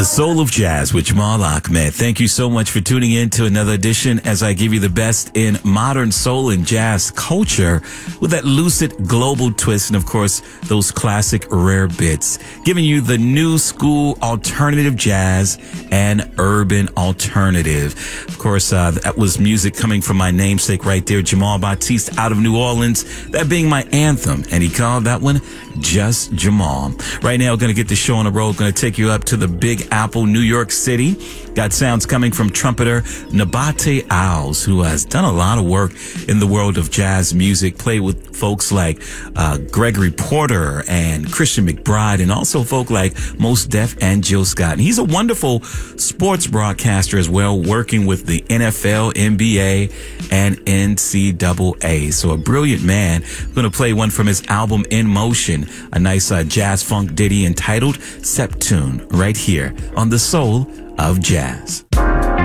The Soul of Jazz with Jamal Ahmed. Thank you so much for tuning in to another edition as I give you the best in modern soul and jazz culture with that lucid global twist and, of course, those classic rare bits, giving you the new school alternative jazz and urban alternative. Of course, that was music coming from my namesake right there, Jamal Batiste out of New Orleans, that being my anthem, and he called that one Just Jamal. Right now, we're going to get the show on the road, going to take you up to the Big Apple, New York City. Got sounds coming from trumpeter Nabate Owls, who has done a lot of work in the world of jazz music, played with folks like Gregory Porter and Christian McBride, and also folk like Mos Def and Jill Scott. And he's a wonderful sports broadcaster as well, working with the NFL, NBA, and NCAA. So a brilliant man. I'm going to play one from his album In Motion, a nice jazz funk ditty entitled Septune, right here on The Soul of Jazz.